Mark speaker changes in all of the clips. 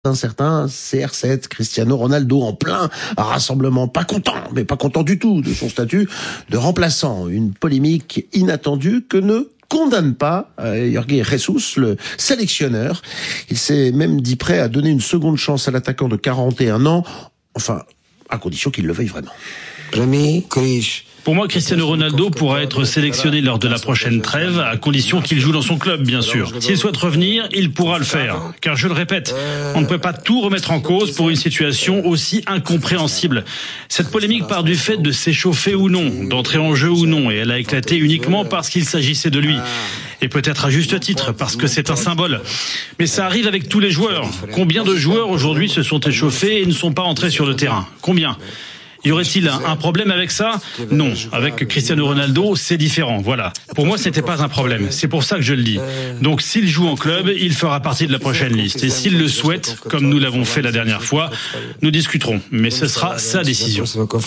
Speaker 1: un certain CR7, Cristiano Ronaldo, en plein rassemblement, pas content du tout de son statut de remplaçant. Une polémique inattendue que ne condamne pas Jorge Jesus, le sélectionneur. Il s'est même dit prêt à donner une seconde chance à l'attaquant de 41 ans, enfin, à condition qu'il le veuille vraiment.
Speaker 2: Pour moi, Cristiano Ronaldo pourra être sélectionné lors de la prochaine trêve, à condition qu'il joue dans son club, bien sûr. S'il souhaite revenir, il pourra le faire. Car je le répète, on ne peut pas tout remettre en cause pour une situation aussi incompréhensible. Cette polémique part du fait de s'échauffer ou non, d'entrer en jeu ou non, et elle a éclaté uniquement parce qu'il s'agissait de lui. Et peut-être à juste titre, parce que c'est un symbole. Mais ça arrive avec tous les joueurs. Combien de joueurs aujourd'hui se sont échauffés et ne sont pas entrés sur le terrain ? Combien ? Y aurait-il un problème avec ça ? Non. Avec Cristiano Ronaldo, c'est différent. Voilà. Pour moi, ce n'était pas un problème. C'est pour ça que je le dis. Donc, s'il joue en club, il fera partie de la prochaine liste. Et s'il le souhaite, comme nous l'avons fait la dernière fois, nous discuterons. Mais ce sera sa décision.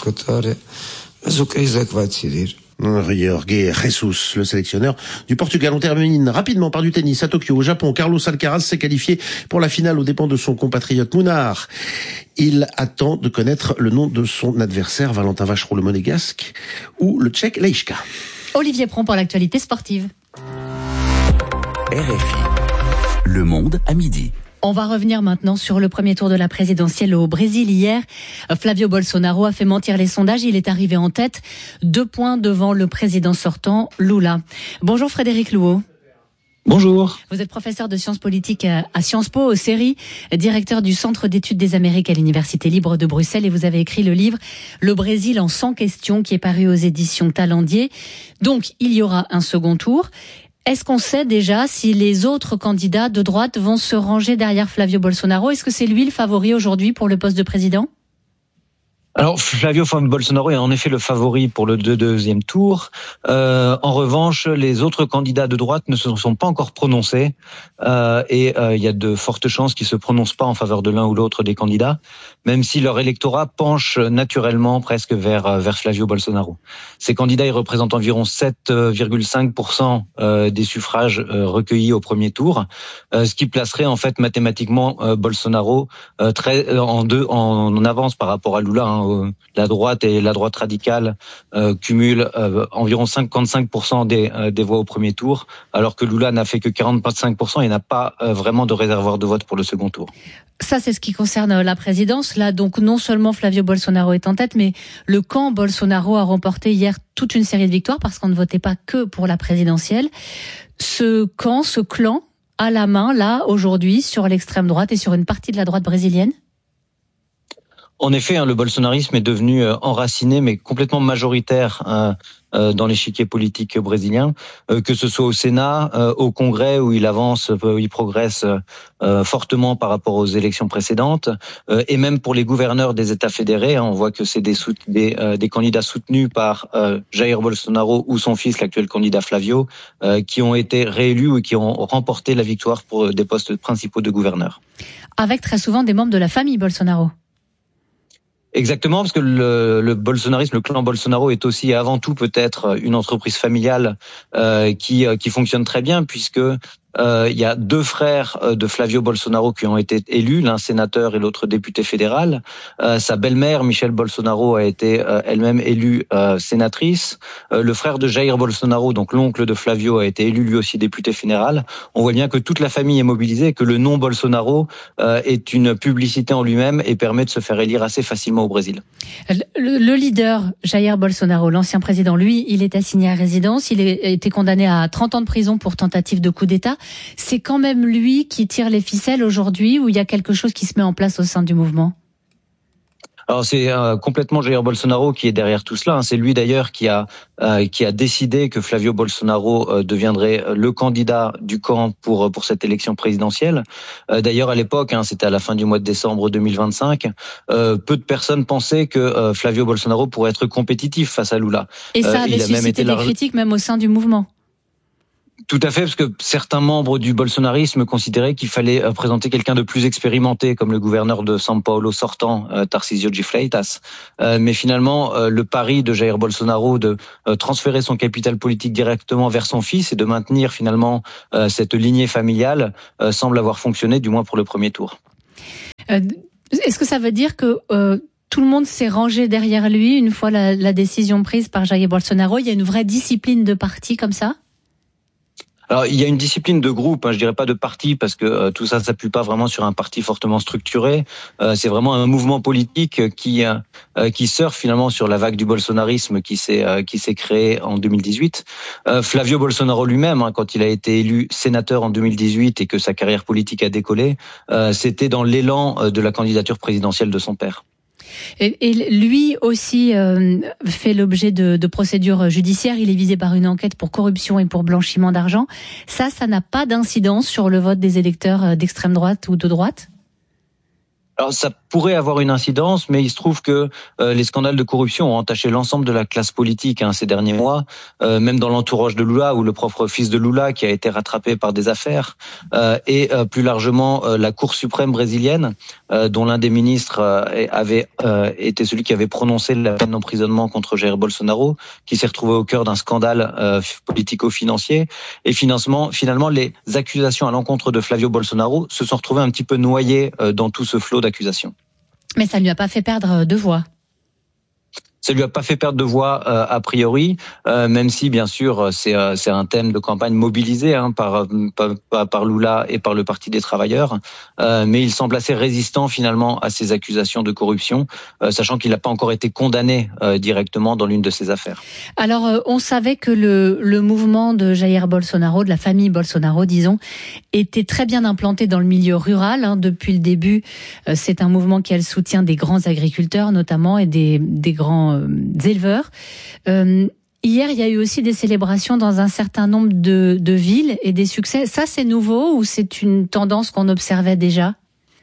Speaker 1: Jorge Jesus, le sélectionneur du Portugal. On termine rapidement par du tennis à Tokyo. Au Japon, Carlos Alcaraz s'est qualifié pour la finale aux dépens de son compatriote Munar. Il attend de connaître le nom de son adversaire, Valentin Vacheron, le monégasque, ou le tchèque Lejka.
Speaker 3: Olivier Pron pour l'actualité sportive.
Speaker 4: RFI. Le Monde à midi.
Speaker 3: On va revenir maintenant sur le premier tour de la présidentielle au Brésil. Hier, Flavio Bolsonaro a fait mentir les sondages. Il est arrivé en tête, 2 points devant le président sortant, Lula. Bonjour Frédéric Louot.
Speaker 5: Bonjour.
Speaker 3: Vous êtes professeur de sciences politiques à Sciences Po, au CERI, directeur du Centre d'études des Amériques à l'Université libre de Bruxelles, et vous avez écrit le livre « Le Brésil en 100 questions » qui est paru aux éditions Talendier. Donc, il y aura un second tour. Est-ce qu'on sait déjà si les autres candidats de droite vont se ranger derrière Flavio Bolsonaro ? Est-ce que c'est lui le favori aujourd'hui pour le poste de président ?
Speaker 5: Alors, Flavio Bolsonaro est en effet le favori pour le deuxième tour. En revanche, les autres candidats de droite ne se sont pas encore prononcés et il y a de fortes chances qu'ils se prononcent pas en faveur de l'un ou l'autre des candidats, même si leur électorat penche naturellement presque vers Flavio Bolsonaro. Ces candidats, ils représentent environ 7,5% des suffrages recueillis au premier tour, ce qui placerait en fait mathématiquement Bolsonaro en avance par rapport à Lula. La droite et la droite radicale cumulent environ 55% des voix au premier tour, alors que Lula n'a fait que 45% et n'a pas vraiment de réservoir de vote pour le second tour.
Speaker 3: Ça, c'est ce qui concerne la présidence. Là, donc, non seulement Flavio Bolsonaro est en tête, mais le camp Bolsonaro a remporté hier toute une série de victoires parce qu'on ne votait pas que pour la présidentielle. Ce clan a la main, là, aujourd'hui, sur l'extrême droite et sur une partie de la droite brésilienne.
Speaker 5: En effet, le bolsonarisme est devenu enraciné, mais complètement majoritaire dans l'échiquier politique brésilien, que ce soit au Sénat, au Congrès où il avance, où il progresse fortement par rapport aux élections précédentes, et même pour les gouverneurs des États fédérés. On voit que c'est des candidats soutenus par Jair Bolsonaro ou son fils, l'actuel candidat Flavio, qui ont été réélus ou qui ont remporté la victoire pour des postes principaux de gouverneurs.
Speaker 3: Avec très souvent des membres de la famille Bolsonaro.
Speaker 5: Exactement, parce que le bolsonarisme, le clan Bolsonaro est aussi et avant tout peut-être une entreprise familiale qui fonctionne très bien, puisque il y a 2 frères de Flavio Bolsonaro qui ont été élus, l'un sénateur et l'autre député fédéral. Sa belle-mère, Michelle Bolsonaro, a été elle-même élue sénatrice. Le frère de Jair Bolsonaro, donc l'oncle de Flavio, a été élu lui aussi député fédéral. On voit bien que toute la famille est mobilisée et que le nom Bolsonaro est une publicité en lui-même et permet de se faire élire assez facilement au Brésil.
Speaker 3: Le leader, Jair Bolsonaro, l'ancien président, lui, il est assigné à résidence. Il a été condamné à 30 ans de prison pour tentative de coup d'État. C'est quand même lui qui tire les ficelles aujourd'hui, ou il y a quelque chose qui se met en place au sein du mouvement ?
Speaker 5: Alors c'est complètement Jair Bolsonaro qui est derrière tout cela. C'est lui d'ailleurs qui a décidé que Flavio Bolsonaro deviendrait le candidat du camp pour cette élection présidentielle. D'ailleurs à l'époque, c'était à la fin du mois de décembre 2025, peu de personnes pensaient que Flavio Bolsonaro pourrait être compétitif face à Lula.
Speaker 3: Et ça avait suscité des critiques même au sein du mouvement.
Speaker 5: Tout à fait, parce que certains membres du bolsonarisme considéraient qu'il fallait présenter quelqu'un de plus expérimenté, comme le gouverneur de São Paulo sortant, Tarcísio de Freitas. Mais finalement, le pari de Jair Bolsonaro de transférer son capital politique directement vers son fils et de maintenir finalement cette lignée familiale semble avoir fonctionné, du moins pour le premier tour.
Speaker 3: Est-ce que ça veut dire que tout le monde s'est rangé derrière lui une fois la décision prise par Jair Bolsonaro? Il y a une vraie discipline de parti comme ça?
Speaker 5: Alors, il y a une discipline de groupe, je dirais pas de parti, parce que tout ça s'appuie pas vraiment sur un parti fortement structuré. C'est vraiment un mouvement politique qui surfe finalement sur la vague du bolsonarisme qui s'est créé en 2018. Flavio Bolsonaro lui-même, quand il a été élu sénateur en 2018 et que sa carrière politique a décollé, c'était dans l'élan de la candidature présidentielle de son père.
Speaker 3: Et lui aussi fait l'objet de procédures judiciaires. Il est visé par une enquête pour corruption et pour blanchiment d'argent. Ça n'a pas d'incidence sur le vote des électeurs d'extrême droite ou de droite ?
Speaker 5: Alors ça pourrait avoir une incidence, mais il se trouve que les scandales de corruption ont entaché l'ensemble de la classe politique ces derniers mois, même dans l'entourage de Lula ou le propre fils de Lula qui a été rattrapé par des affaires, et plus largement la Cour suprême brésilienne, dont l'un des ministres avait été celui qui avait prononcé la peine d'emprisonnement contre Jair Bolsonaro, qui s'est retrouvé au cœur d'un scandale politico-financier. Et finalement, les accusations à l'encontre de Flavio Bolsonaro se sont retrouvées un petit peu noyées dans tout ce flot d'accusations.
Speaker 3: Mais ça ne lui a pas fait perdre de voix.
Speaker 5: Ça lui a pas fait perdre de voix a priori, même si bien sûr c'est un thème de campagne mobilisé par Lula et par le Parti des travailleurs, mais il semble assez résistant finalement à ces accusations de corruption, sachant qu'il n'a pas encore été condamné directement dans l'une de ces affaires.
Speaker 3: Alors on savait que le mouvement de Jair Bolsonaro, de la famille Bolsonaro disons, était très bien implanté dans le milieu rural depuis le début. C'est un mouvement qui a le soutien des grands agriculteurs notamment et des grands éleveurs. Hier, il y a eu aussi des célébrations dans un certain nombre de villes et des succès. Ça, c'est nouveau ou c'est une tendance qu'on observait déjà ?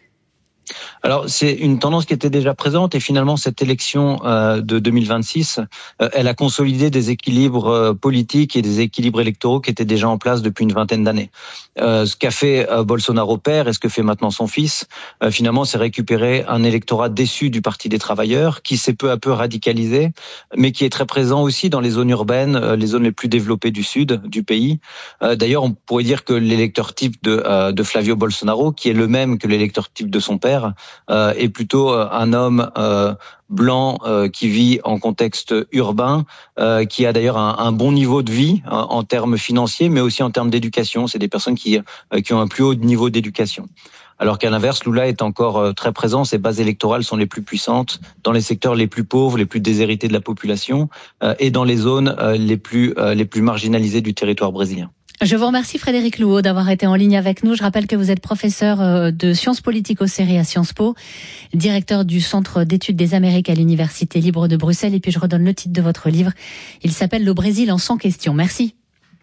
Speaker 5: Alors, c'est une tendance qui était déjà présente et finalement, cette élection de 2026, elle a consolidé des équilibres politiques et des équilibres électoraux qui étaient déjà en place depuis une vingtaine d'années. Ce qu'a fait Bolsonaro père et ce que fait maintenant son fils, finalement, c'est récupérer un électorat déçu du Parti des travailleurs qui s'est peu à peu radicalisé, mais qui est très présent aussi dans les zones urbaines, les zones les plus développées du sud du pays. D'ailleurs, on pourrait dire que l'électeur type de Flavio Bolsonaro, qui est le même que l'électeur type de son père, est plutôt un homme blanc qui vit en contexte urbain, qui a d'ailleurs un bon niveau de vie en termes financiers, mais aussi en termes d'éducation. C'est des personnes qui ont un plus haut niveau d'éducation. Alors qu'à l'inverse, Lula est encore très présent. Ses bases électorales sont les plus puissantes dans les secteurs les plus pauvres, les plus déshérités de la population et dans les zones les plus marginalisées du territoire brésilien.
Speaker 3: Je vous remercie Frédéric Louot d'avoir été en ligne avec nous. Je rappelle que vous êtes professeur de sciences politiques au CERI à Sciences Po, directeur du Centre d'études des Amériques à l'Université libre de Bruxelles. Et puis je redonne le titre de votre livre. Il s'appelle « Le Brésil en 100 questions ». Merci.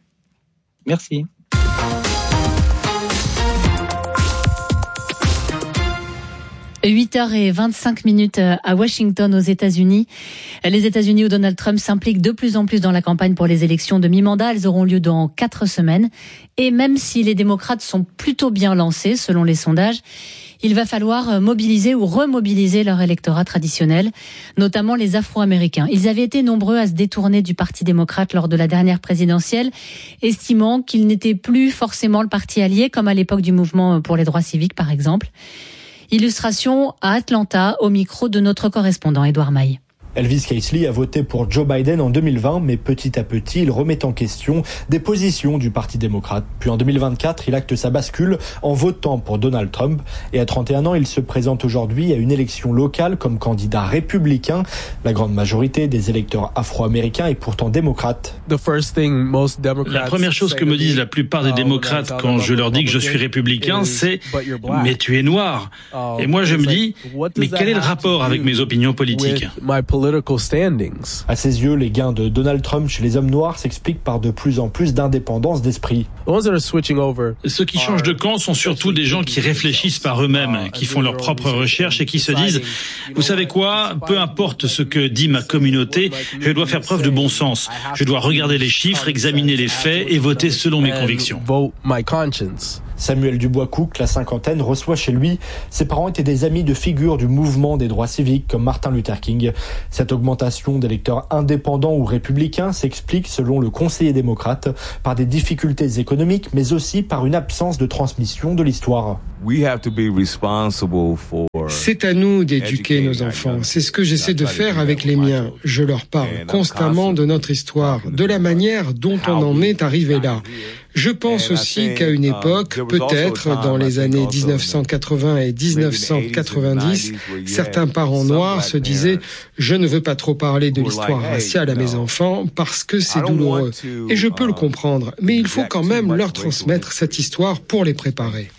Speaker 5: Merci. «
Speaker 3: 8h25 à Washington, aux États-Unis. Les États-Unis où Donald Trump s'implique de plus en plus dans la campagne pour les élections de mi-mandat. Elles auront lieu dans 4 semaines. Et même si les démocrates sont plutôt bien lancés, selon les sondages, il va falloir mobiliser ou remobiliser leur électorat traditionnel, notamment les Afro-Américains. Ils avaient été nombreux à se détourner du Parti démocrate lors de la dernière présidentielle, estimant qu'il n'était plus forcément le parti allié, comme à l'époque du mouvement pour les droits civiques, par exemple. Illustration à Atlanta, au micro de notre correspondant Édouard Maille.
Speaker 6: Elvis Casely a voté pour Joe Biden en 2020, mais petit à petit, il remet en question des positions du Parti démocrate. Puis en 2024, il acte sa bascule en votant pour Donald Trump. Et à 31 ans, il se présente aujourd'hui à une élection locale comme candidat républicain. La grande majorité des électeurs afro-américains est pourtant démocrate.
Speaker 2: La première chose que me disent la plupart des démocrates quand je leur dis que je suis républicain, c'est « mais tu es noir ». Et moi je me dis « mais quel est le rapport avec mes opinions politiques ?»
Speaker 6: À ses yeux, les gains de Donald Trump chez les hommes noirs s'expliquent par de plus en plus d'indépendance d'esprit.
Speaker 2: Ceux qui changent de camp sont surtout des gens qui réfléchissent par eux-mêmes, qui font leurs propres recherches et qui se disent « Vous savez quoi ? Peu importe ce que dit ma communauté, je dois faire preuve de bon sens. Je dois regarder les chiffres, examiner les faits et voter selon mes convictions. »
Speaker 6: Samuel Dubois-Cook, la cinquantaine, reçoit chez lui. Ses parents étaient des amis de figures du mouvement des droits civiques comme Martin Luther King. Cette augmentation d'électeurs indépendants ou républicains s'explique, selon le conseiller démocrate, par des difficultés économiques, mais aussi par une absence de transmission de l'histoire.
Speaker 7: C'est à nous d'éduquer nos enfants. C'est ce que j'essaie de faire avec les miens. Je leur parle constamment de notre histoire, de la manière dont on en est arrivé là. Je pense aussi qu'à une époque, peut-être dans les années 1980 et 1990, certains parents noirs se disaient « Je ne veux pas trop parler de l'histoire raciale à mes enfants parce que c'est douloureux. » Et je peux le comprendre, mais il faut quand même leur transmettre cette histoire pour les préparer.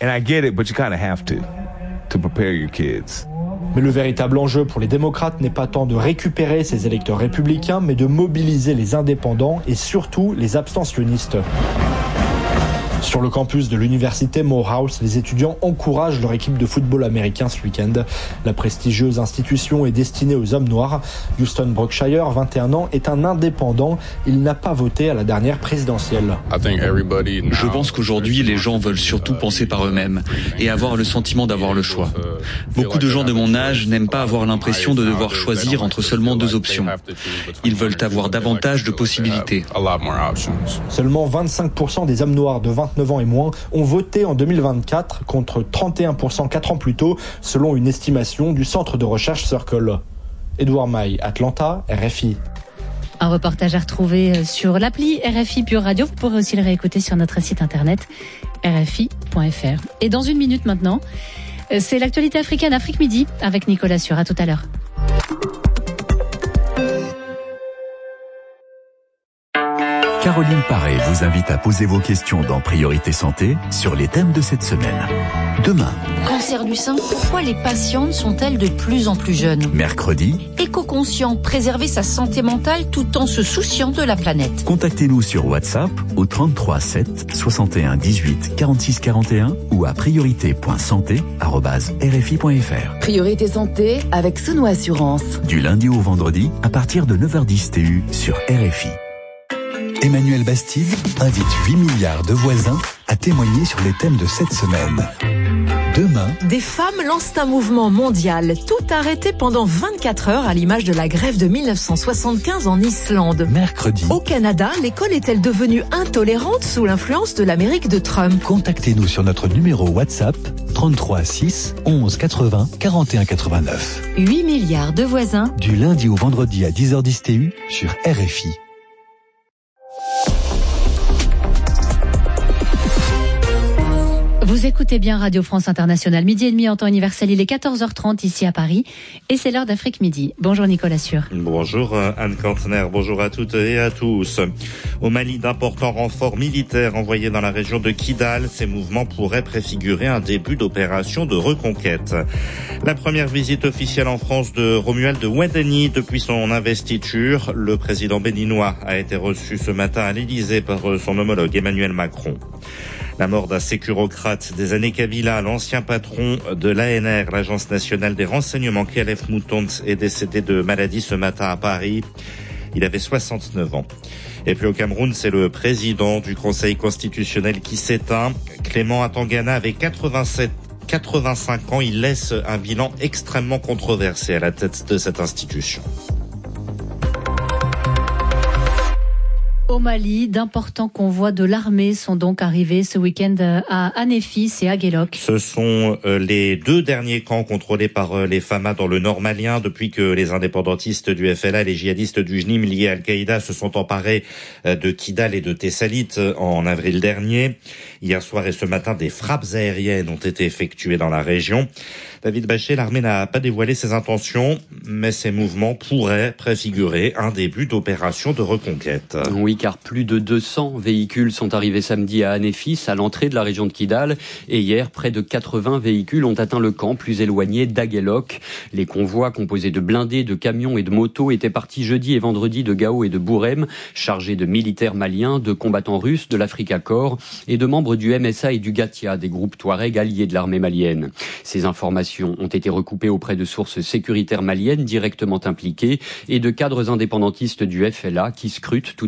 Speaker 6: Mais le véritable enjeu pour les démocrates n'est pas tant de récupérer ces électeurs républicains, mais de mobiliser les indépendants et surtout les abstentionnistes. Sur le campus de l'université Morehouse, les étudiants encouragent leur équipe de football américain ce week-end. La prestigieuse institution est destinée aux hommes noirs. Houston Brookshire, 21 ans, est un indépendant. Il n'a pas voté à la dernière présidentielle.
Speaker 8: Je pense qu'aujourd'hui, les gens veulent surtout penser par eux-mêmes et avoir le sentiment d'avoir le choix. Beaucoup de gens de mon âge n'aiment pas avoir l'impression de devoir choisir entre seulement 2 options. Ils veulent avoir davantage de possibilités.
Speaker 6: Seulement 25% des hommes noirs de 29 ans et moins ont voté en 2024 contre 31% 4 ans plus tôt, selon une estimation du centre de recherche Circle. Édouard Maille, Atlanta, RFI.
Speaker 3: Un reportage à retrouver sur l'appli RFI Pure Radio. Vous pourrez aussi le réécouter sur notre site internet rfi.fr. Et dans 1 minute maintenant, c'est l'actualité africaine, Afrique Midi, avec Nicolas Sur. À tout à l'heure.
Speaker 4: Caroline Paré vous invite à poser vos questions dans Priorité Santé sur les thèmes de cette semaine. Demain.
Speaker 9: Cancer du sein, pourquoi les patientes sont-elles de plus en plus jeunes ?
Speaker 4: Mercredi.
Speaker 9: Éco-conscient, préserver sa santé mentale tout en se souciant de la planète.
Speaker 4: Contactez-nous sur WhatsApp au 33 7 61 18 46 41 ou à priorité.santé@rfi.fr.
Speaker 10: Priorité Santé avec Souno Assurance.
Speaker 4: Du lundi au vendredi à partir de 9h10 TU sur RFI. Emmanuel Bastide invite 8 milliards de voisins à témoigner sur les thèmes de cette semaine. Demain,
Speaker 10: des femmes lancent un mouvement mondial, tout arrêté pendant 24 heures à l'image de la grève de 1975 en Islande.
Speaker 4: Mercredi,
Speaker 10: au Canada, l'école est-elle devenue intolérante sous l'influence de l'Amérique de Trump ?
Speaker 4: Contactez-nous sur notre numéro WhatsApp 33 6 11 80 41 89.
Speaker 3: 8 milliards de voisins.
Speaker 4: Du lundi au vendredi à 10h10 TU sur RFI.
Speaker 3: Vous écoutez bien Radio France Internationale, 12h30 en temps universel, il est 14h30 ici à Paris et c'est l'heure d'Afrique Midi. Bonjour Nicolas Sur.
Speaker 11: Bonjour Anne Kantner, bonjour à toutes et à tous. Au Mali, d'importants renforts militaires envoyés dans la région de Kidal. Ces mouvements pourraient préfigurer un début d'opération de reconquête. La première visite officielle en France de Romuald Ouadani depuis son investiture. Le président béninois a été reçu ce matin à l'Élysée par son homologue Emmanuel Macron. La mort d'un sécurocrate des années Kabila, l'ancien patron de l'ANR, l'Agence nationale des renseignements, Khalef Moutonde, est décédé de maladie ce matin à Paris. Il avait 69 ans. Et puis au Cameroun, c'est le président du Conseil constitutionnel qui s'éteint. Clément Atangana avait 85 ans. Il laisse un bilan extrêmement controversé à la tête de cette institution.
Speaker 3: Au Mali, d'importants convois de l'armée sont donc arrivés ce week-end à Anéfis et à Guélok.
Speaker 11: Ce sont les 2 derniers camps contrôlés par les Fama dans le nord malien depuis que les indépendantistes du FLA et les djihadistes du JNIM liés à Al-Qaïda se sont emparés de Kidal et de Tessalit en avril dernier. Hier soir et ce matin, des frappes aériennes ont été effectuées dans la région. David Bachet, l'armée n'a pas dévoilé ses intentions, mais ces mouvements pourraient préfigurer un début d'opération de reconquête.
Speaker 12: Oui, car plus de 200 véhicules sont arrivés samedi à Anéfis, à l'entrée de la région de Kidal. Et hier, près de 80 véhicules ont atteint le camp plus éloigné d'Aguelok. Les convois composés de blindés, de camions et de motos étaient partis jeudi et vendredi de Gao et de Bourem, chargés de militaires maliens, de combattants russes, de l'Africa Corps et de membres du MSA et du Gatia, des groupes Touareg alliés de l'armée malienne. Ces informations ont été recoupées auprès de sources sécuritaires maliennes directement impliquées et de cadres indépendantistes du FLA qui scrutent toutes ces évolutions.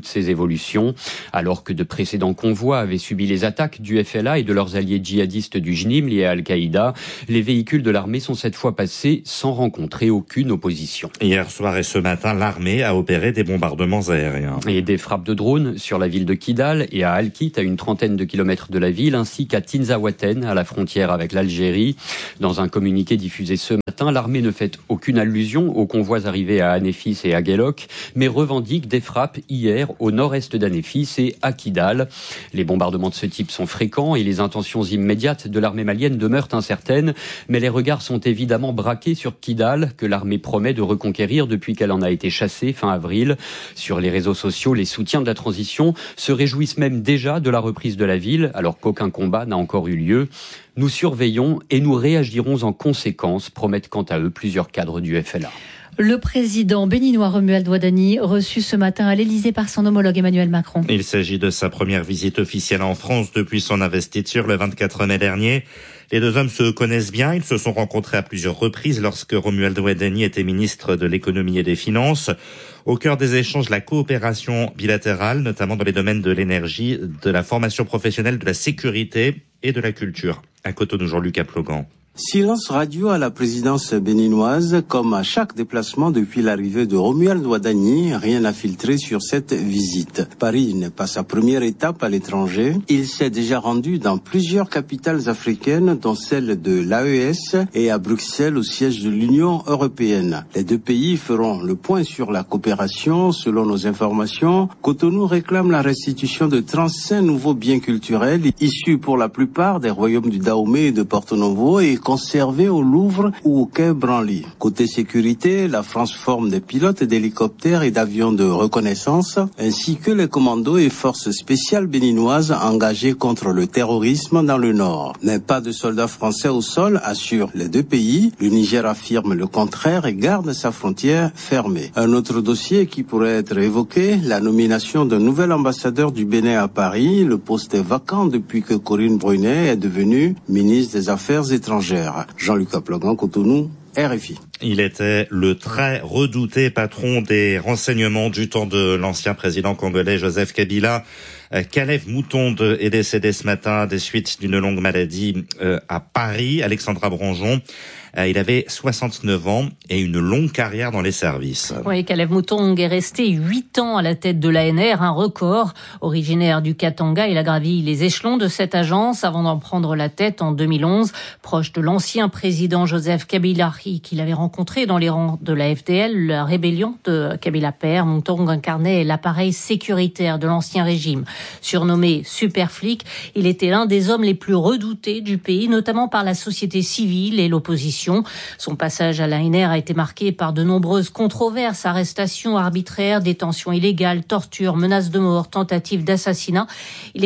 Speaker 12: évolution. Alors que de précédents convois avaient subi les attaques du FLA et de leurs alliés djihadistes du JNIM liés à Al-Qaïda, les véhicules de l'armée sont cette fois passés sans rencontrer aucune opposition.
Speaker 11: Hier soir et ce matin, l'armée a opéré des bombardements aériens.
Speaker 12: Et des frappes de drones sur la ville de Kidal et à Al-Kit, à une trentaine de kilomètres de la ville, ainsi qu'à Tinzaouaten, à la frontière avec l'Algérie. Dans un communiqué diffusé ce matin, l'armée ne fait aucune allusion aux convois arrivés à Anéfis et à Guelok, mais revendique des frappes hier au nord-est d'Anéfis et à Kidal. Les bombardements de ce type sont fréquents et les intentions immédiates de l'armée malienne demeurent incertaines, mais les regards sont évidemment braqués sur Kidal, que l'armée promet de reconquérir depuis qu'elle en a été chassée fin avril. Sur les réseaux sociaux, les soutiens de la transition se réjouissent même déjà de la reprise de la ville, alors qu'aucun combat n'a encore eu lieu. Nous surveillons et nous réagirons en conséquence, promettent quant à eux plusieurs cadres du FLA.
Speaker 3: Le président béninois Romuald Wadani, reçu ce matin à l'Élysée par son homologue Emmanuel Macron.
Speaker 11: Il s'agit de sa première visite officielle en France depuis son investiture le 24 mai dernier. Les deux hommes se connaissent bien, ils se sont rencontrés à plusieurs reprises lorsque Romuald Wadani était ministre de l'économie et des finances. Au cœur des échanges, la coopération bilatérale, notamment dans les domaines de l'énergie, de la formation professionnelle, de la sécurité et de la culture. À Cotonou, Jean-Luc Aplogan.
Speaker 13: Silence radio à la présidence béninoise, comme à chaque déplacement depuis l'arrivée de Romuald Wadani, rien n'a filtré sur cette visite. Paris n'est pas sa première étape à l'étranger. Il s'est déjà rendu dans plusieurs capitales africaines, dont celle de l'AES et à Bruxelles au siège de l'Union européenne. Les deux pays feront le point sur la coopération. Selon nos informations, Cotonou réclame la restitution de 35 nouveaux biens culturels issus pour la plupart des royaumes du Dahomey et de Porto-Novo et conservés au Louvre ou au quai Branly. Côté sécurité, la France forme des pilotes d'hélicoptères et d'avions de reconnaissance, ainsi que les commandos et forces spéciales béninoises engagées contre le terrorisme dans le Nord. Mais pas de soldats français au sol, assurent les deux pays. Le Niger affirme le contraire et garde sa frontière fermée. Un autre dossier qui pourrait être évoqué, la nomination d'un nouvel ambassadeur du Bénin à Paris. Le poste est vacant depuis que Corinne Brunet est devenue ministre des Affaires étrangères. Jean-Luc Aplogan, Cotonou, RFI.
Speaker 11: Il était le très redouté patron des renseignements du temps de l'ancien président congolais Joseph Kabila. Kalev Moutonde est décédé ce matin des suites d'une longue maladie à Paris. Alexandra Branjon, il avait 69 ans et une longue carrière dans les services.
Speaker 9: Oui, Kalev Moutonde est resté 8 ans à la tête de l'ANR, un record. Originaire du Katanga, il a gravi les échelons de cette agence avant d'en prendre la tête en 2011. Proche de l'ancien président Joseph Kabila, qu'il avait rencontré dans les rangs de la FDL, la rébellion de Kabila père, Moutonde incarnait l'appareil sécuritaire de l'ancien régime. Surnommé super flic, il était l'un des hommes les plus redoutés du pays, notamment par la société civile et l'opposition. Son passage à l'ANR a été marqué par de nombreuses controverses, arrestations arbitraires, détentions illégales, tortures, menaces de mort, tentatives d'assassinat. Il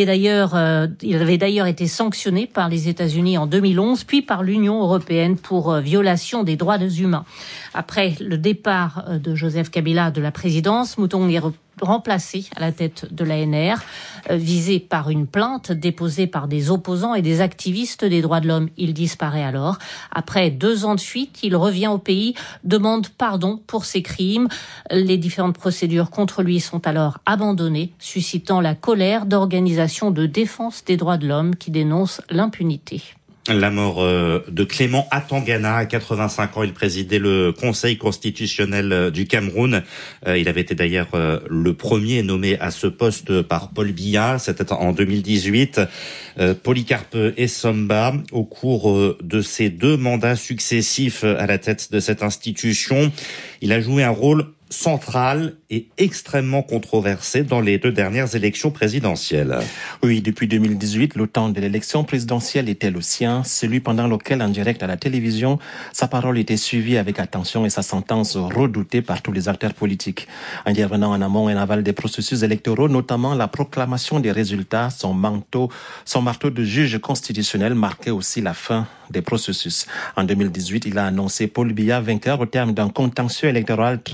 Speaker 9: avait d'ailleurs été sanctionné par les États-Unis en 2011, puis par l'Union européenne pour violation des droits humains. Après le départ de Joseph Kabila de la présidence, Moutonde est remplacé à la tête de l'ANR, visé par une plainte déposée par des opposants et des activistes des droits de l'homme. Il disparaît alors. Après 2 ans de fuite, il revient au pays, demande pardon pour ses crimes. Les différentes procédures contre lui sont alors abandonnées, suscitant la colère d'organisations de défense des droits de l'homme qui dénoncent l'impunité.
Speaker 11: La mort de Clément Atangana, à 85 ans, il présidait le Conseil constitutionnel du Cameroun. Il avait été d'ailleurs le premier nommé à ce poste par Paul Biya, c'était en 2018. Polycarpe Essomba, au cours de ses 2 mandats successifs à la tête de cette institution, il a joué un rôle central et extrêmement controversé dans les 2 dernières élections présidentielles.
Speaker 14: Oui, depuis 2018, le temps de l'élection présidentielle était le sien, celui pendant lequel, en direct à la télévision, sa parole était suivie avec attention et sa sentence redoutée par tous les acteurs politiques. Intervenant en amont et en aval des processus électoraux, notamment la proclamation des résultats, son marteau de juge constitutionnel marquait aussi la fin des processus. En 2018, il a annoncé Paul Biya vainqueur au terme d'un contentieux électoral très médiatique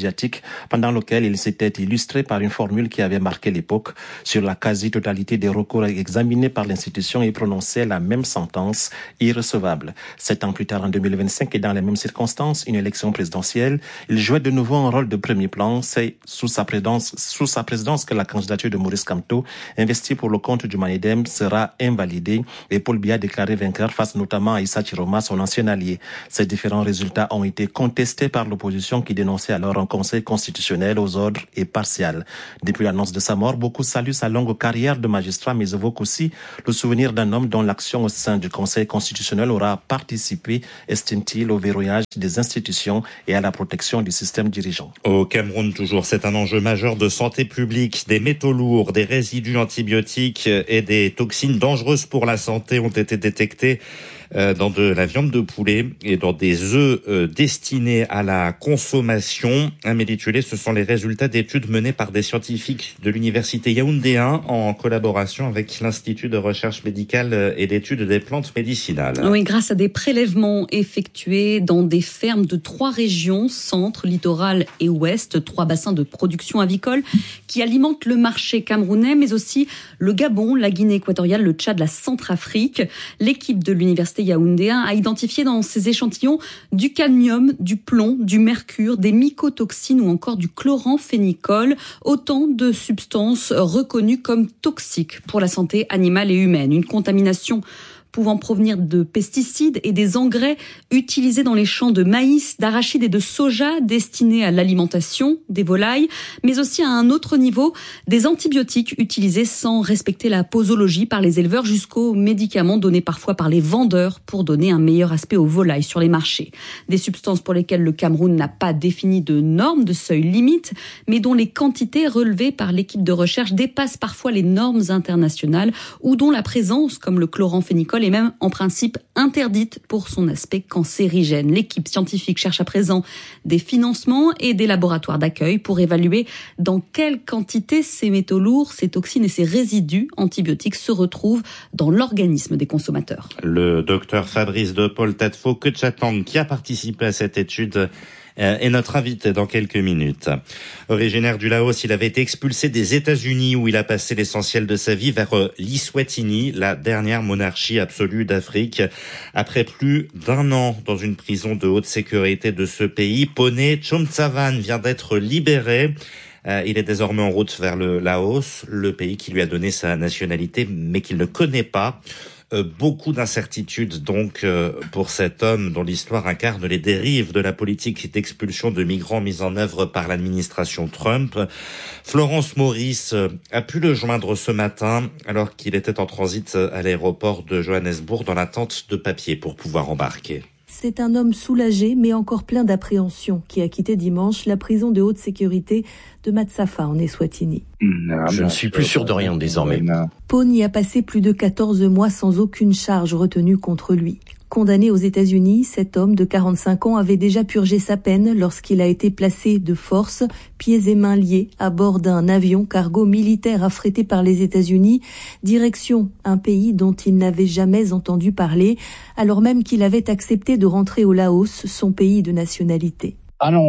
Speaker 14: médiatique pendant lequel il s'était illustré par une formule qui avait marqué l'époque. Sur la quasi-totalité des recours examinés par l'institution, il prononçait la même sentence, irrecevable. 7 ans plus tard, en 2025, et dans les mêmes circonstances, une élection présidentielle, il jouait de nouveau un rôle de premier plan. C'est sous sa présidence que la candidature de Maurice Kamto, investie pour le compte du Manidem, sera invalidée et Paul Biya déclaré vainqueur face notamment à Issa Chiroma, son ancien allié. Ces différents résultats ont été contestés par l'opposition qui dénonçait alors un conseil constitutionnel aux ordres et partial. Depuis l'annonce de sa mort, beaucoup saluent sa longue carrière de magistrat, mais évoquent aussi le souvenir d'un homme dont l'action au sein du conseil constitutionnel aura participé, estime-t-il, au verrouillage des institutions et à la protection du système dirigeant.
Speaker 11: Au Cameroun, toujours, c'est un enjeu majeur de santé publique. Des métaux lourds, des résidus antibiotiques et des toxines dangereuses pour la santé ont été détectés dans de la viande de poulet et dans des œufs destinés à la consommation. Amélie Tullet, ce sont les résultats d'études menées par des scientifiques de l'université Yaoundé 1 en collaboration avec l'Institut de recherche médicale et d'études des plantes médicinales.
Speaker 15: Oui, grâce à des prélèvements effectués dans des fermes de 3 régions, centre, littoral et ouest, 3 bassins de production avicole qui alimentent le marché camerounais, mais aussi le Gabon, la Guinée équatoriale, le Tchad, la Centrafrique. L'équipe de l'université Yaoundé 1 a identifié dans ces échantillons du cadmium, du plomb, du mercure, des mycotoxines ou encore du chloramphénicol, autant de substances reconnues comme toxiques pour la santé animale et humaine. Une contamination pouvant provenir de pesticides et des engrais utilisés dans les champs de maïs, d'arachide et de soja destinés à l'alimentation des volailles, mais aussi à un autre niveau, des antibiotiques utilisés sans respecter la posologie par les éleveurs jusqu'aux médicaments donnés parfois par les vendeurs pour donner un meilleur aspect aux volailles sur les marchés. Des substances pour lesquelles le Cameroun n'a pas défini de normes, de seuil limite, mais dont les quantités relevées par l'équipe de recherche dépassent parfois les normes internationales ou dont la présence, comme le chloramphénicol, est même en principe interdite pour son aspect cancérigène. L'équipe scientifique cherche à présent des financements et des laboratoires d'accueil pour évaluer dans quelle quantité ces métaux lourds, ces toxines et ces résidus antibiotiques se retrouvent dans l'organisme des consommateurs.
Speaker 11: Le docteur Fabrice de Paul Tadfo Kechatang, qui a participé à cette étude, est notre invité dans quelques minutes. Originaire du Laos, il avait été expulsé des États-Unis où il a passé l'essentiel de sa vie vers l'Eswatini, la dernière monarchie absolue d'Afrique. Après plus d'1 an dans une prison de haute sécurité de ce pays, Pone Chomtsavan vient d'être libéré. Il est désormais en route vers le Laos, le pays qui lui a donné sa nationalité mais qu'il ne connaît pas. Beaucoup d'incertitudes donc pour cet homme dont l'histoire incarne les dérives de la politique d'expulsion de migrants mise en œuvre par l'administration Trump. Florence Maurice a pu le joindre ce matin alors qu'il était en transit à l'aéroport de Johannesburg dans l'attente de papiers pour pouvoir embarquer.
Speaker 16: C'est un homme soulagé mais encore plein d'appréhension qui a quitté dimanche la prison de haute sécurité de Matsafa en Eswatini.
Speaker 17: Je ne suis plus sûr de rien désormais.
Speaker 16: Pone y a passé plus de 14 mois sans aucune charge retenue contre lui. Condamné aux États-Unis, cet homme de 45 ans avait déjà purgé sa peine lorsqu'il a été placé de force, pieds et mains liés, à bord d'un avion cargo militaire affrété par les États-Unis, direction un pays dont il n'avait jamais entendu parler, alors même qu'il avait accepté de rentrer au Laos, son pays de nationalité.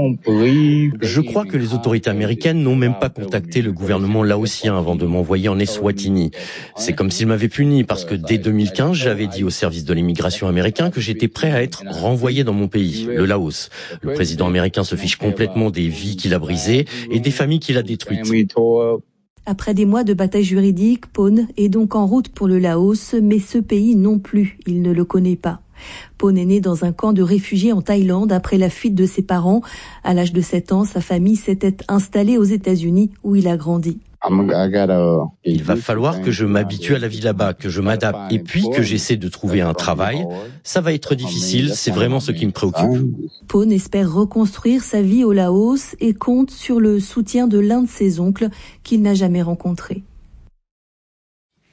Speaker 17: Je crois que les autorités américaines n'ont même pas contacté le gouvernement laotien avant de m'envoyer en Eswatini. C'est comme s'ils m'avaient puni parce que dès 2015, j'avais dit au service de l'immigration américain que j'étais prêt à être renvoyé dans mon pays, le Laos. Le président américain se fiche complètement des vies qu'il a brisées et des familles qu'il a détruites.
Speaker 16: Après des mois de bataille juridique, Pone est donc en route pour le Laos, mais ce pays non plus, il ne le connaît pas. Pone est né dans un camp de réfugiés en Thaïlande après la fuite de ses parents. À l'âge de 7 ans, sa famille s'était installée aux États-Unis où il a grandi.
Speaker 17: Il va falloir que je m'habitue à la vie là-bas, que je m'adapte et puis que j'essaie de trouver un travail. Ça va être difficile, c'est vraiment ce qui me préoccupe.
Speaker 16: Pone espère reconstruire sa vie au Laos et compte sur le soutien de l'un de ses oncles qu'il n'a jamais rencontré.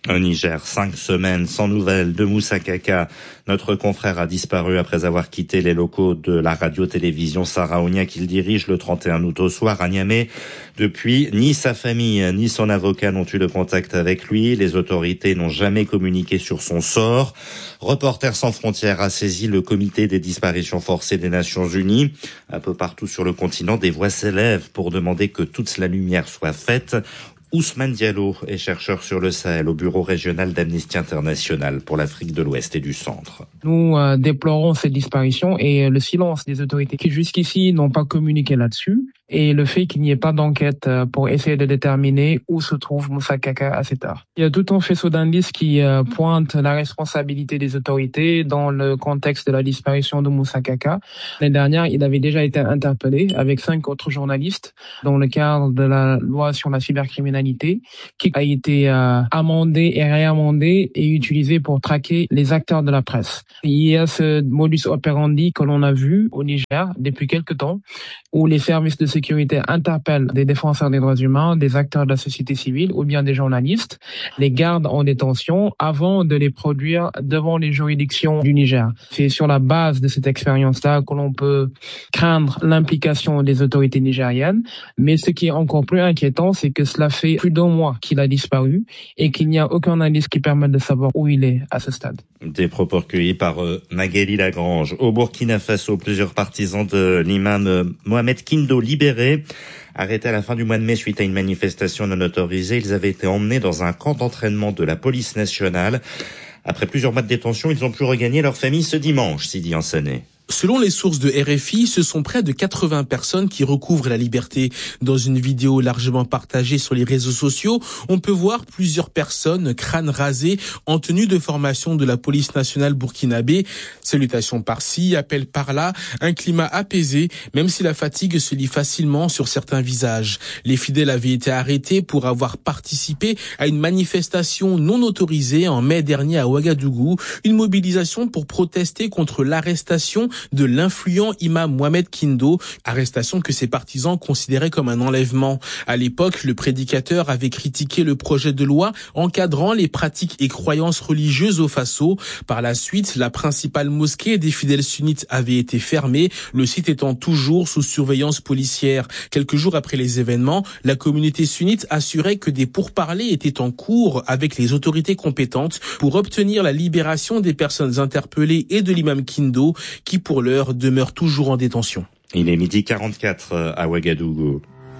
Speaker 11: Au Niger, 5 semaines sans nouvelles de Moussa Kaka. Notre confrère a disparu après avoir quitté les locaux de la radio-télévision Saraounia qu'il dirige le 31 août au soir à Niamey. Depuis, ni sa famille ni son avocat n'ont eu de contact avec lui. Les autorités n'ont jamais communiqué sur son sort. Reporters sans frontières a saisi le comité des disparitions forcées des Nations Unies. Un peu partout sur le continent, des voix s'élèvent pour demander que toute la lumière soit faite. Ousmane Diallo est chercheur sur le Sahel au bureau régional d'Amnesty International pour l'Afrique de l'Ouest et du Centre.
Speaker 18: Nous déplorons cette disparition et le silence des autorités qui jusqu'ici n'ont pas communiqué là-dessus et le fait qu'il n'y ait pas d'enquête pour essayer de déterminer où se trouve Moussa Kaka à cette heure. Il y a tout un faisceau d'indices qui pointe la responsabilité des autorités dans le contexte de la disparition de Moussa Kaka. L'année dernière, il avait déjà été interpellé avec 5 autres journalistes dans le cadre de la loi sur la cybercriminalité qui a été amendée et réamendée et utilisée pour traquer les acteurs de la presse. Il y a ce modus operandi que l'on a vu au Niger depuis quelque temps où les services de sécurité interpellent des défenseurs des droits humains, des acteurs de la société civile ou bien des journalistes, les gardent en détention avant de les produire devant les juridictions du Niger. C'est sur la base de cette expérience-là que l'on peut craindre l'implication des autorités nigériennes. Mais ce qui est encore plus inquiétant, c'est que cela fait plus d'1 mois qu'il a disparu et qu'il n'y a aucun indice qui permette de savoir où il est à ce stade.
Speaker 11: Des propos recueillis par Magali Lagrange. Au Burkina Faso, plusieurs partisans de l'imam Mohamed Kindo libérés. Arrêtés à la fin du mois de mai suite à une manifestation non autorisée, ils avaient été emmenés dans un camp d'entraînement de la police nationale. Après plusieurs mois de détention, ils ont pu regagner leur famille ce dimanche, Sidi Ansané.
Speaker 19: Selon les sources de RFI, ce sont près de 80 personnes qui recouvrent la liberté. Dans une vidéo largement partagée sur les réseaux sociaux, on peut voir plusieurs personnes, crâne rasé, en tenue de formation de la police nationale burkinabé. Salutations par-ci, appels par-là, un climat apaisé, même si la fatigue se lit facilement sur certains visages. Les fidèles avaient été arrêtés pour avoir participé à une manifestation non autorisée en mai dernier à Ouagadougou, une mobilisation pour protester contre l'arrestation de l'influent imam Mohamed Kindo, arrestation que ses partisans considéraient comme un enlèvement. À l'époque, le prédicateur avait critiqué le projet de loi encadrant les pratiques et croyances religieuses au Faso. Par la suite, la principale mosquée des fidèles sunnites avait été fermée, le site étant toujours sous surveillance policière. Quelques jours après les événements, la communauté sunnite assurait que des pourparlers étaient en cours avec les autorités compétentes pour obtenir la libération des personnes interpellées et de l'imam Kindo, qui pour l'heure demeure toujours en détention.
Speaker 11: Il est 12h44 à Ouagadougou.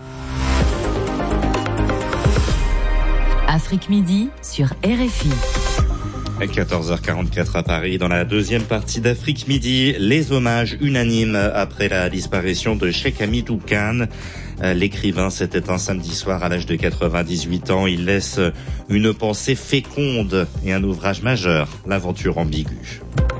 Speaker 10: Afrique Midi sur RFI.
Speaker 11: 14h44 à Paris. Dans la deuxième partie d'Afrique Midi, les hommages unanimes après la disparition de Cheikh Hamidou Kane. L'écrivain s'est éteint samedi soir à l'âge de 98 ans. Il laisse une pensée féconde et un ouvrage majeur, L'aventure ambiguë.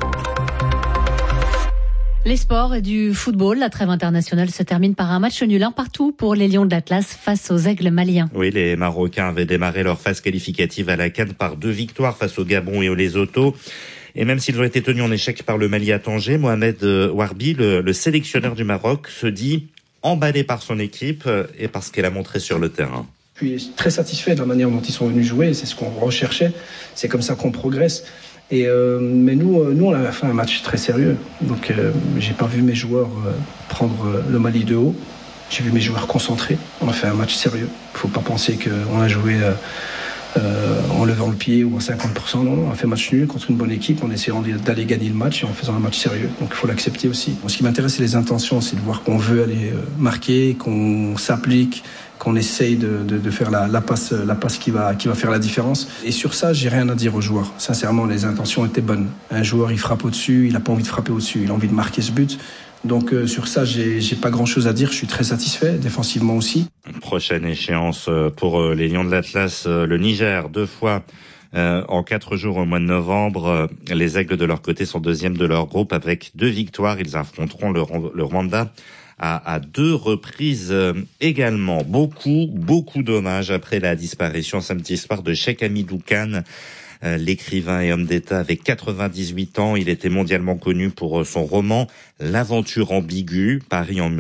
Speaker 3: Les sports et du football, la trêve internationale se termine par un match nul 1-1 pour les Lions de l'Atlas face aux Aigles maliens.
Speaker 11: Oui, les Marocains avaient démarré leur phase qualificative à la CAN par 2 victoires face au Gabon et au Lesotho. Et même s'ils ont été tenus en échec par le Mali à Tanger, Mohamed Warbi, le sélectionneur du Maroc, se dit emballé par son équipe et par ce qu'elle a montré sur le terrain.
Speaker 20: Je suis très satisfait de la manière dont ils sont venus jouer, c'est ce qu'on recherchait, c'est comme ça qu'on progresse. Mais nous, on a fait un match très sérieux. Donc, j'ai pas vu mes joueurs prendre le Mali de haut. J'ai vu mes joueurs concentrés. On a fait un match sérieux. Faut pas penser qu'on a joué en levant le pied ou à 50%. Non, on a fait un match nul contre une bonne équipe en essayant d'aller gagner le match et en faisant un match sérieux. Donc, il faut l'accepter aussi. Ce qui m'intéresse, c'est les intentions. C'est de voir qu'on veut aller marquer, qu'on s'applique, qu'on essaye de faire la passe qui va faire la différence. Et sur ça, j'ai rien à dire aux joueurs. Sincèrement, les intentions étaient bonnes. Un joueur, il frappe au-dessus, il n'a pas envie de frapper au-dessus, il a envie de marquer ce but. Donc sur ça, j'ai pas grand-chose à dire. Je suis très satisfait, défensivement aussi.
Speaker 11: Prochaine échéance pour les Lions de l'Atlas, le Niger, 2 fois en 4 jours au mois de novembre. Les Aigles de leur côté sont 2e de leur groupe avec 2 victoires. Ils affronteront le Rwanda à 2 reprises également. Beaucoup d'hommages après la disparition samedi soir de Cheikh Hamidou Kane. L'écrivain et homme d'État avait 98 ans. Il était mondialement connu pour son roman L'aventure ambiguë, paru en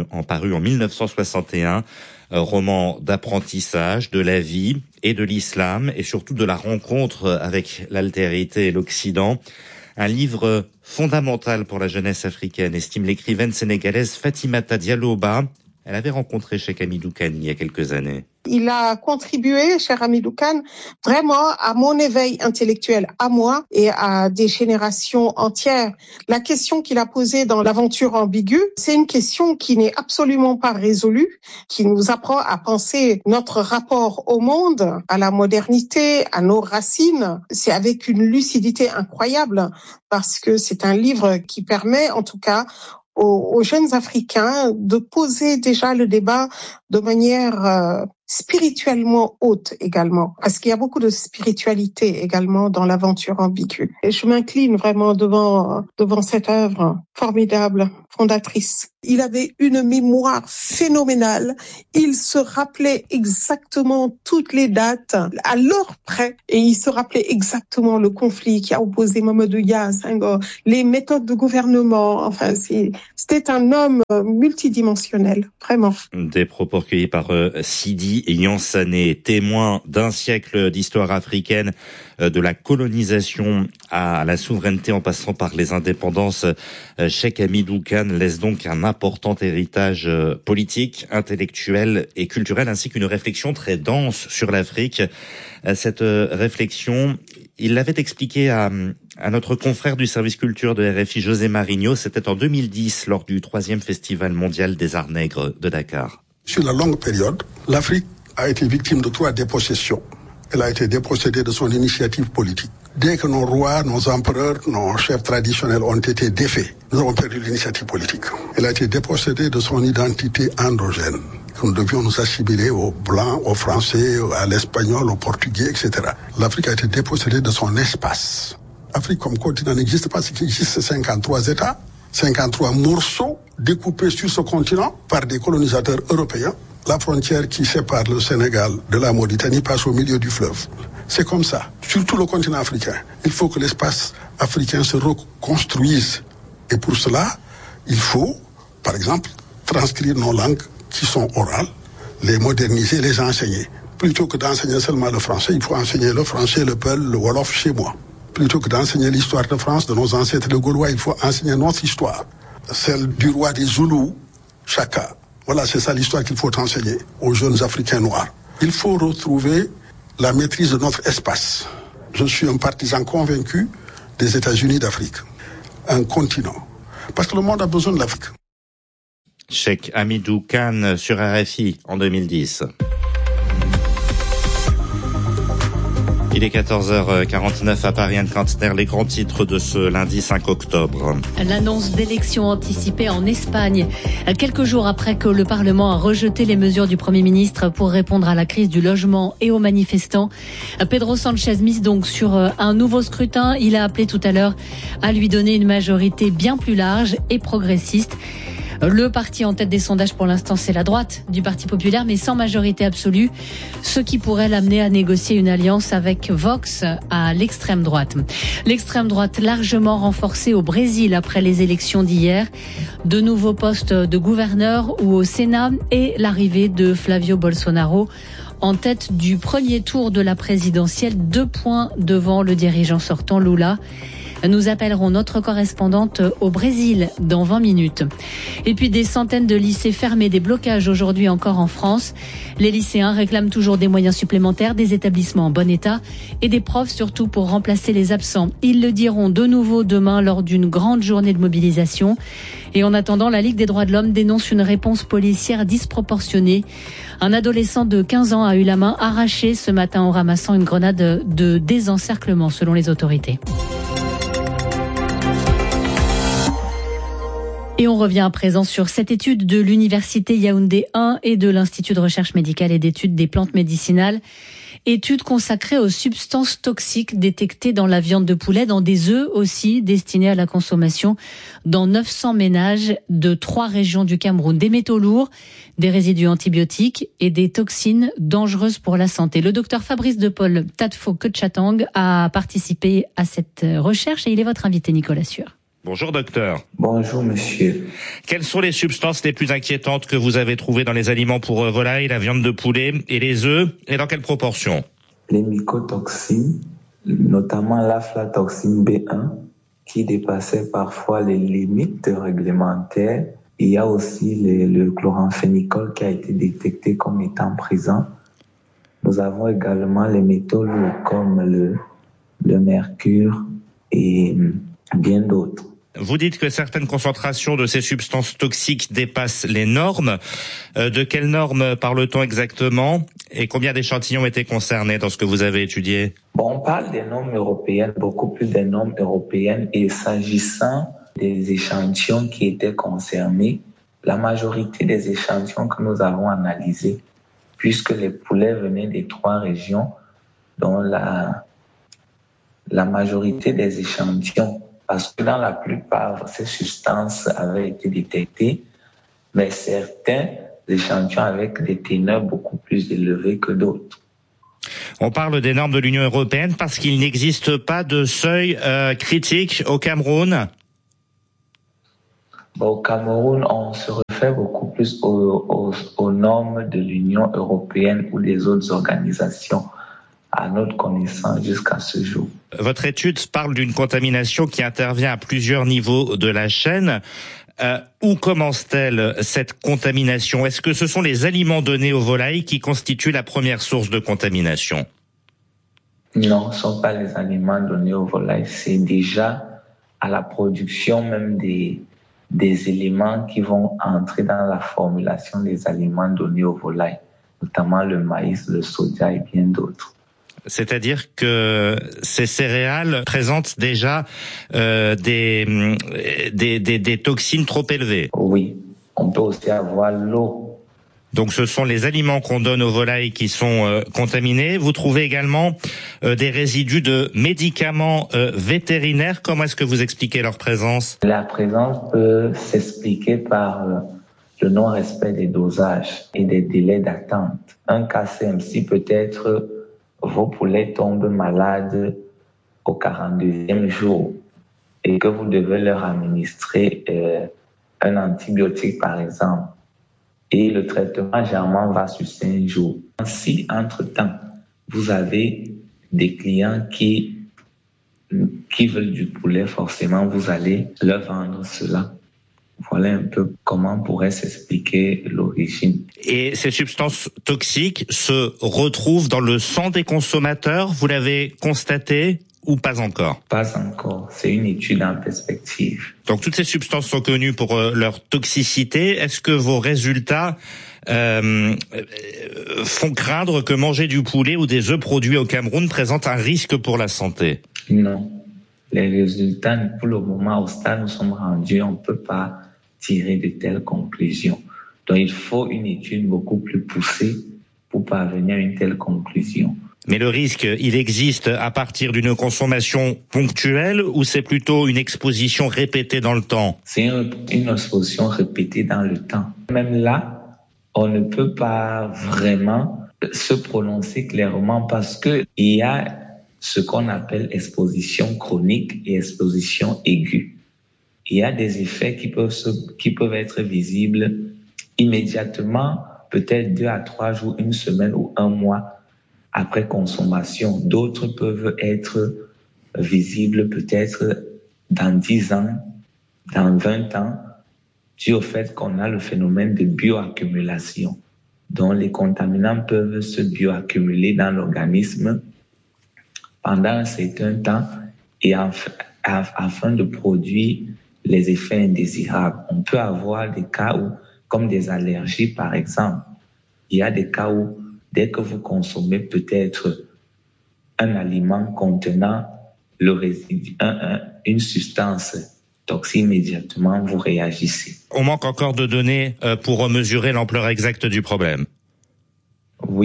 Speaker 11: 1961. Un roman d'apprentissage de la vie et de l'islam et surtout de la rencontre avec l'altérité et l'Occident. Un livre fondamental pour la jeunesse africaine, estime l'écrivaine sénégalaise Fatimata Diallo-Ba. Elle avait rencontré Cheikh Hamidou Kane il y a quelques années.
Speaker 21: Il a contribué, cher Hamidou Kane, vraiment à mon éveil intellectuel, à moi et à des générations entières. La question qu'il a posée dans L'aventure ambiguë, c'est une question qui n'est absolument pas résolue, qui nous apprend à penser notre rapport au monde, à la modernité, à nos racines. C'est avec une lucidité incroyable parce que c'est un livre qui permet, en tout cas, aux jeunes Africains de poser déjà le débat de manière spirituellement haute également, parce qu'il y a beaucoup de spiritualité également dans L'aventure ambiguë. Et je m'incline vraiment devant cette œuvre formidable, fondatrice. Il avait une mémoire phénoménale. Il se rappelait exactement toutes les dates à l'heure près, et il se rappelait exactement le conflit qui a opposé Mamadou Dia à Senghor, les méthodes de gouvernement. Enfin, c'était un homme multidimensionnel, vraiment.
Speaker 11: Des propos recueillis par Sidi Yansané, témoin d'un siècle d'histoire africaine, de la colonisation à la souveraineté en passant par les indépendances. Cheikh Hamidou Kane laisse donc un important héritage politique, intellectuel et culturel, ainsi qu'une réflexion très dense sur l'Afrique. Cette réflexion, il l'avait expliqué à notre confrère du service culture de RFI, José Marigno. C'était en 2010, lors du 3e Festival mondial des arts nègres de Dakar.
Speaker 22: Sur la longue période, l'Afrique a été victime de 3 dépossessions. Elle a été dépossédée de son initiative politique. Dès que nos rois, nos empereurs, nos chefs traditionnels ont été défaits, nous avons perdu l'initiative politique. Elle a été dépossédée de son identité endogène. Nous devions nous assimiler aux Blancs, aux Français, à l'Espagnol, aux Portugais, etc. L'Afrique a été dépossédée de son espace. L'Afrique comme continent n'existe pas, ce qui existe, c'est 53 États, 53 morceaux découpés sur ce continent par des colonisateurs européens. La frontière qui sépare le Sénégal de la Mauritanie passe au milieu du fleuve. C'est comme ça, sur tout le continent africain. Il faut que l'espace africain se reconstruise. Et pour cela, il faut, par exemple, transcrire nos langues qui sont orales, les moderniser, les enseigner. Plutôt que d'enseigner seulement le français, il faut enseigner le français, le peul, le wolof chez moi. Plutôt que d'enseigner l'histoire de France, de nos ancêtres de Gaulois, il faut enseigner notre histoire. Celle du roi des Zoulous, Chaka. Voilà, c'est ça l'histoire qu'il faut enseigner aux jeunes Africains noirs. Il faut retrouver la maîtrise de notre espace. Je suis un partisan convaincu des États-Unis d'Afrique, un continent. Parce que le monde a besoin de l'Afrique.
Speaker 11: Cheikh Hamidou Kane sur RFI en 2010. Il est 14h49 à Paris, Anne Kantner, les grands titres de ce lundi 5 octobre.
Speaker 3: L'annonce d'élections anticipées en Espagne, quelques jours après que le Parlement a rejeté les mesures du Premier ministre pour répondre à la crise du logement et aux manifestants. Pedro Sánchez mise donc sur un nouveau scrutin. Il a appelé tout à l'heure à lui donner une majorité bien plus large et progressiste. Le parti en tête des sondages pour l'instant, c'est la droite du Parti populaire, mais sans majorité absolue, ce qui pourrait l'amener à négocier une alliance avec Vox à l'extrême droite. L'extrême droite largement renforcée au Brésil après les élections d'hier, de nouveaux postes de gouverneur ou au Sénat et l'arrivée de Flavio Bolsonaro en tête du premier tour de la présidentielle, 2 points devant le dirigeant sortant Lula. Nous appellerons notre correspondante au Brésil dans 20 minutes. Et puis des centaines de lycées fermés, des blocages aujourd'hui encore en France. Les lycéens réclament toujours des moyens supplémentaires, des établissements en bon état et des profs surtout pour remplacer les absents. Ils le diront de nouveau demain lors d'une grande journée de mobilisation. Et en attendant, la Ligue des droits de l'homme dénonce une réponse policière disproportionnée. Un adolescent de 15 ans a eu la main arrachée ce matin en ramassant une grenade de désencerclement selon les autorités. Et on revient à présent sur cette étude de l'Université Yaoundé 1 et de l'Institut de recherche médicale et d'études des plantes médicinales. Étude consacrée aux substances toxiques détectées dans la viande de poulet, dans des œufs aussi destinés à la consommation dans 900 ménages de 3 régions du Cameroun. Des métaux lourds, des résidus antibiotiques et des toxines dangereuses pour la santé. Le docteur Fabrice De Paul Tadfo-Kechatang a participé à cette recherche et il est votre invité, Nicolas Sueur.
Speaker 1: Bonjour docteur.
Speaker 5: Bonjour monsieur.
Speaker 1: Quelles sont les substances les plus inquiétantes que vous avez trouvées dans les aliments pour volailles, la viande de poulet et les œufs, et dans quelle proportion?
Speaker 5: Les mycotoxines, notamment l'aflatoxine B1, qui dépassait parfois les limites réglementaires. Il y a aussi le chloramphénicol qui a été détecté comme étant présent. Nous avons également les métaux lourds comme le mercure et bien d'autres.
Speaker 1: Vous dites que certaines concentrations de ces substances toxiques dépassent les normes. De quelles normes parle-t-on exactement et combien d'échantillons étaient concernés dans ce que vous avez étudié?
Speaker 5: On parle des normes européennes, beaucoup plus des normes européennes, et s'agissant des échantillons qui étaient concernés, la majorité des échantillons que nous avons analysés, puisque les poulets venaient des 3 régions, dont la majorité des échantillons, parce que dans la plupart, ces substances avaient été détectées, mais certains échantillons avec des teneurs beaucoup plus élevées que d'autres.
Speaker 1: On parle des normes de l'Union européenne parce qu'il n'existe pas de seuil critique au Cameroun.
Speaker 5: Au Cameroun, on se réfère beaucoup plus aux normes de l'Union européenne ou des autres organisations, à notre connaissance jusqu'à ce jour.
Speaker 1: Votre étude parle d'une contamination qui intervient à plusieurs niveaux de la chaîne. Où commence-t-elle cette contamination? Est-ce que ce sont les aliments donnés aux volailles qui constituent la première source de contamination?
Speaker 5: Non, ce ne sont pas les aliments donnés aux volailles. C'est déjà à la production même des éléments qui vont entrer dans la formulation des aliments donnés aux volailles, notamment le maïs, le soja et bien d'autres.
Speaker 1: C'est-à-dire que ces céréales présentent déjà des toxines trop élevées.
Speaker 5: Oui, on peut aussi avoir l'eau.
Speaker 1: Donc ce sont les aliments qu'on donne aux volailles qui sont contaminés. Vous trouvez également des résidus de médicaments vétérinaires. Comment est-ce que vous expliquez leur présence?
Speaker 5: La présence peut s'expliquer par le non-respect des dosages et des délais d'attente. Un cas simple peut être vos poulets tombent malades au 42e jour et que vous devez leur administrer un antibiotique, par exemple. Et le traitement, généralement, va sur 5 jours. Si, entre-temps, vous avez des clients qui veulent du poulet, forcément, vous allez leur vendre cela. Voilà un peu comment pourrait s'expliquer l'origine.
Speaker 1: Et ces substances toxiques se retrouvent dans le sang des consommateurs, vous l'avez constaté ou pas encore?
Speaker 5: Pas encore, c'est une étude en perspective.
Speaker 1: Donc toutes ces substances sont connues pour leur toxicité. Est-ce que vos résultats font craindre que manger du poulet ou des œufs produits au Cameroun présente un risque pour la santé?
Speaker 5: Non. Les résultats, pour le moment, au stade où nous sommes rendus, on ne peut pas tirer de telles conclusions. Donc, il faut une étude beaucoup plus poussée pour parvenir à une telle conclusion.
Speaker 1: Mais le risque, il existe à partir d'une consommation ponctuelle ou c'est plutôt une exposition répétée dans le temps?
Speaker 5: C'est une exposition répétée dans le temps. Même là, on ne peut pas vraiment se prononcer clairement parce que il y a ce qu'on appelle exposition chronique et exposition aiguë. Il y a des effets qui peuvent être visibles immédiatement, peut-être 2 à 3 jours, 1 semaine ou 1 mois après consommation. D'autres peuvent être visibles peut-être dans 10 ans, dans 20 ans, dû au fait qu'on a le phénomène de bioaccumulation, dont les contaminants peuvent se bioaccumuler dans l'organisme pendant un certain temps et afin de produire les effets indésirables. On peut avoir des cas où, comme des allergies par exemple, il y a des cas où dès que vous consommez peut-être un aliment contenant le résidu, une substance toxique, immédiatement vous réagissez.
Speaker 1: On manque encore de données pour mesurer l'ampleur exacte du problème.
Speaker 5: Oui.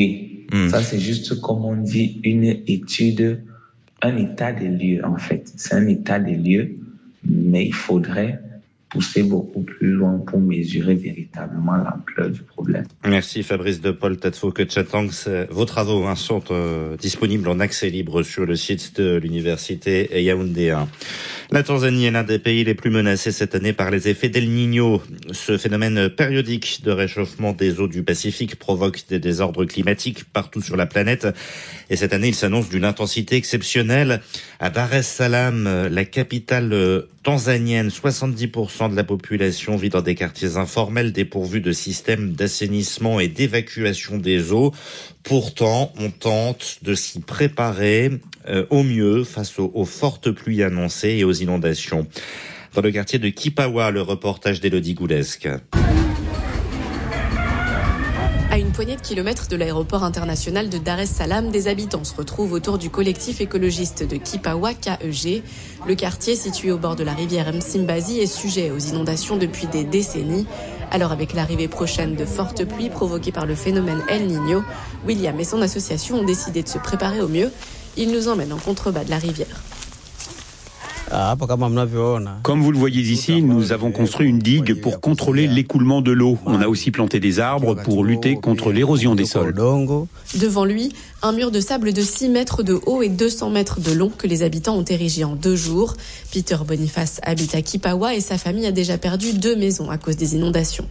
Speaker 5: Ça, c'est juste, comme on dit, une étude, un état des lieux, en fait. C'est un état des lieux, mais il faudrait pousser beaucoup plus loin pour mesurer véritablement l'ampleur du problème.
Speaker 11: Merci Fabrice de Paul Tadfo-Chatang. Vos travaux sont disponibles en accès libre sur le site de l'université Yaoundé 1. La Tanzanie est l'un des pays les plus menacés cette année par les effets d'El Niño. Ce phénomène périodique de réchauffement des eaux du Pacifique provoque des désordres climatiques partout sur la planète. Et cette année, il s'annonce d'une intensité exceptionnelle. À Dar es Salaam, la capitale tanzanienne, 70% de la population vit dans des quartiers informels dépourvus de systèmes d'assainissement et d'évacuation des eaux. Pourtant, on tente de s'y préparer au mieux face aux fortes pluies annoncées et aux inondations. Dans le quartier de Kipawa, le reportage d'Élodie Goulesque.
Speaker 2: À une poignée de kilomètres de l'aéroport international de Dar es Salaam, des habitants se retrouvent autour du collectif écologiste de Kipawa, KEG. Le quartier, situé au bord de la rivière Msimbazi, est sujet aux inondations depuis des décennies. Alors, avec l'arrivée prochaine de fortes pluies provoquées par le phénomène El Niño, William et son association ont décidé de se préparer au mieux. Ils nous emmènent en contrebas de la rivière.
Speaker 7: Comme vous le voyez ici, nous avons construit une digue pour contrôler l'écoulement de l'eau. On a aussi planté des arbres pour lutter contre l'érosion des sols.
Speaker 2: Devant lui, un mur de sable de 6 mètres de haut et 200 mètres de long que les habitants ont érigé en 2 jours. Peter Boniface habite à Kipawa et sa famille a déjà perdu 2 maisons à cause des inondations.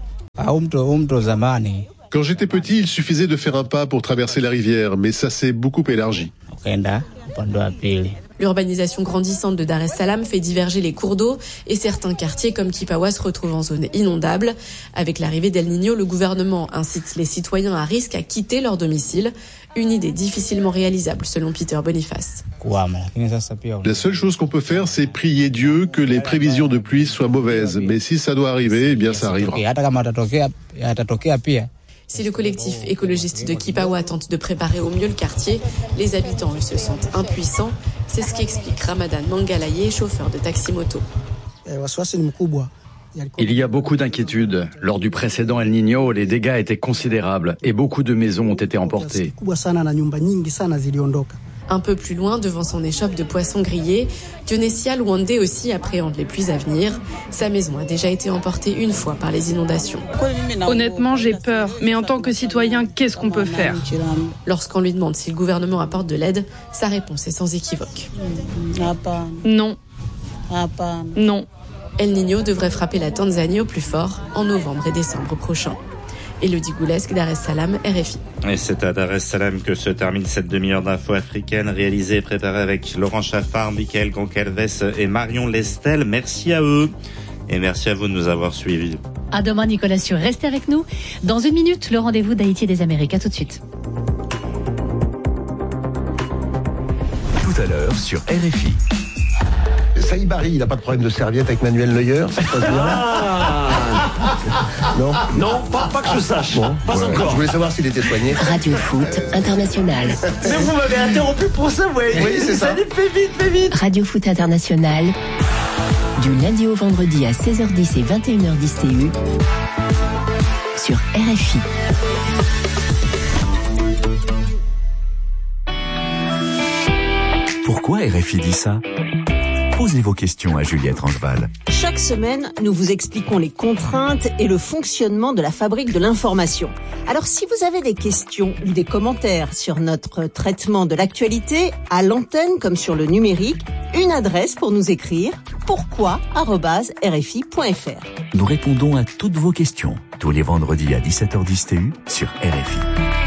Speaker 23: Quand j'étais petit, il suffisait de faire un pas pour traverser la rivière, mais ça s'est beaucoup élargi.
Speaker 2: L'urbanisation grandissante de Dar es Salaam fait diverger les cours d'eau et certains quartiers comme Kipawa se retrouvent en zone inondable. Avec l'arrivée d'El Niño, le gouvernement incite les citoyens à risque à quitter leur domicile. Une idée difficilement réalisable selon Peter Boniface.
Speaker 23: La seule chose qu'on peut faire, c'est prier Dieu que les prévisions de pluie soient mauvaises. Mais si ça doit arriver, eh bien ça arrivera.
Speaker 2: Si le collectif écologiste de Kipawa tente de préparer au mieux le quartier, les habitants, eux, se sentent impuissants. C'est ce qu'explique Ramadan Mangalaye, chauffeur de taxi-moto.
Speaker 24: Il y a beaucoup d'inquiétudes. Lors du précédent El Niño, les dégâts étaient considérables et beaucoup de maisons ont été emportées.
Speaker 2: Un peu plus loin, devant son échoppe de poissons grillés, Dionesia Luande aussi appréhende les pluies à venir. Sa maison a déjà été emportée une fois par les inondations.
Speaker 25: Honnêtement, j'ai peur. Mais en tant que citoyen, qu'est-ce qu'on peut faire ?
Speaker 2: Lorsqu'on lui demande si le gouvernement apporte de l'aide, sa réponse est sans équivoque.
Speaker 25: Non. Non.
Speaker 2: El Niño devrait frapper la Tanzanie au plus fort en novembre et décembre prochains. Élodie Goulesque, Dar es Salaam, RFI.
Speaker 11: Et c'est à Dar es Salaam que se termine cette demi-heure d'infos africaines réalisée et préparée avec Laurent Chaffard, Michael Goncalves et Marion Lestel. Merci à eux et merci à vous de nous avoir suivis.
Speaker 3: À demain, Nicolas Sûr. Restez avec nous. Dans 1 minute, le rendez-vous d'Haïti et des Amériques. À tout de suite.
Speaker 4: Tout à l'heure sur RFI.
Speaker 26: Saïbari, il n'a pas de problème de serviette avec Manuel Neuer, ça se passe bien. Non,
Speaker 27: non, pas que je sache. Bon, pas voilà. Encore.
Speaker 26: Je voulais savoir s'il était soigné.
Speaker 28: Radio Foot International.
Speaker 27: Mais vous m'avez interrompu pour ça, ouais.
Speaker 26: Oui, c'est ça.
Speaker 27: Allez, fais vite.
Speaker 28: Radio Foot International. Du lundi au vendredi à 16h10 et 21h10 TU. Sur RFI.
Speaker 4: Pourquoi RFI dit ça ? Posez vos questions à Juliette Rangeval.
Speaker 29: Chaque semaine, nous vous expliquons les contraintes et le fonctionnement de la fabrique de l'information. Alors si vous avez des questions ou des commentaires sur notre traitement de l'actualité, à l'antenne comme sur le numérique, une adresse pour nous écrire, pourquoi@rfi.fr.
Speaker 4: Nous répondons à toutes vos questions, tous les vendredis à 17h10 TU sur RFI.